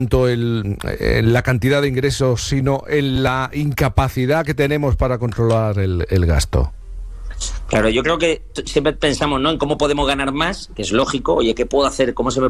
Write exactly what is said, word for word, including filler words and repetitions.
tanto el, en la cantidad de ingresos, sino en la incapacidad que tenemos para controlar el, el gasto. Claro, yo creo que siempre pensamos, ¿no?, en cómo podemos ganar más, que es lógico. Oye, ¿qué puedo hacer? ¿Cómo se me